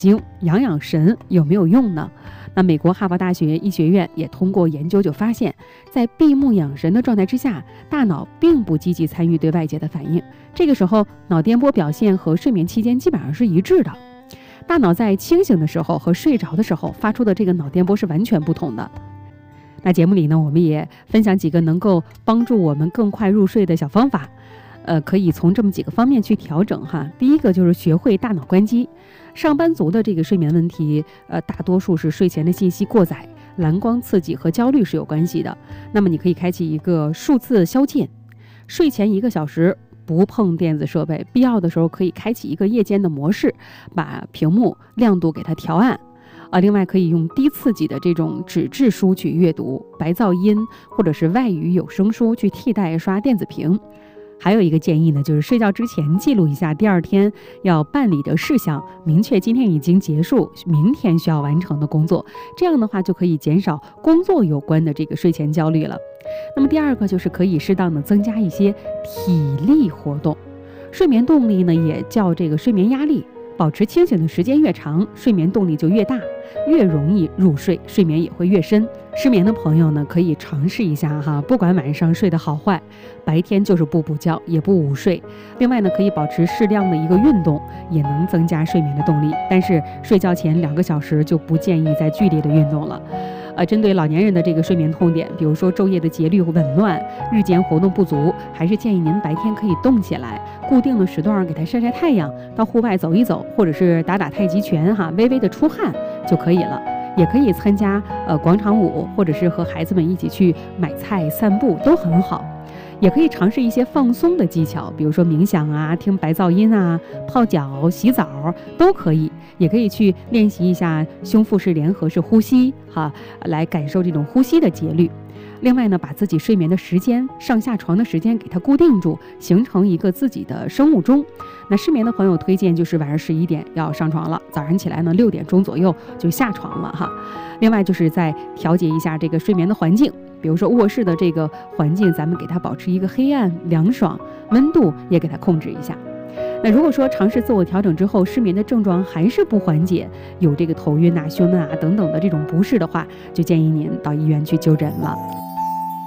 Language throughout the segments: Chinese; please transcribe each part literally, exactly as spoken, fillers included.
睛养养神有没有用呢？那美国哈佛大学医学院也通过研究就发现，在闭目养神的状态之下，大脑并不积极参与对外界的反应，这个时候脑电波表现和睡眠期间基本上是一致的。大脑在清醒的时候和睡着的时候发出的这个脑电波是完全不同的。那节目里呢，我们也分享几个能够帮助我们更快入睡的小方法，呃，可以从这么几个方面去调整哈。第一个就是学会大脑关机。上班族的这个睡眠问题，呃，大多数是睡前的信息过载、蓝光刺激和焦虑是有关系的。那么你可以开启一个数字宵禁，睡前一个小时不碰电子设备，必要的时候可以开启一个夜间的模式，把屏幕亮度给它调暗。啊，另外可以用低刺激的这种纸质书去阅读，白噪音或者是外语有声书去替代刷电子屏。还有一个建议呢，就是睡觉之前记录一下第二天要办理的事项，明确今天已经结束，明天需要完成的工作，这样的话就可以减少工作有关的这个睡前焦虑了。那么第二个就是可以适当的增加一些体力活动，睡眠动力呢也叫这个睡眠压力，保持清醒的时间越长，睡眠动力就越大，越容易入睡，睡眠也会越深。失眠的朋友呢，可以尝试一下哈，不管晚上睡得好坏，白天就是不补觉，也不午睡。另外呢，可以保持适量的一个运动，也能增加睡眠的动力。但是睡觉前两个小时就不建议再剧烈的运动了。呃，针对老年人的这个睡眠痛点，比如说昼夜的节律紊乱、日间活动不足，还是建议您白天可以动起来，固定的时段给它晒晒太阳，到户外走一走，或者是打打太极拳哈，微微的出汗就可以了。也可以参加呃广场舞，或者是和孩子们一起去买菜、散步，都很好。也可以尝试一些放松的技巧，比如说冥想啊、听白噪音啊、泡脚、洗澡都可以。也可以去练习一下胸腹式联合式呼吸哈，来感受这种呼吸的节律。另外呢，把自己睡眠的时间、上下床的时间给它固定住，形成一个自己的生物钟。那失眠的朋友推荐就是晚上十一点要上床了，早上起来呢六点钟左右就下床了哈。另外就是再调节一下这个睡眠的环境，比如说卧室的这个环境，咱们给它保持一个黑暗凉爽，温度也给它控制一下。那如果说尝试自我调整之后，失眠的症状还是不缓解，有这个头晕啊、胸闷啊等等的这种不适的话，就建议您到医院去就诊了。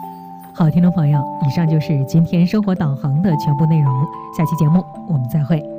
好，听众朋友，以上就是今天生活导航的全部内容，下期节目我们再会。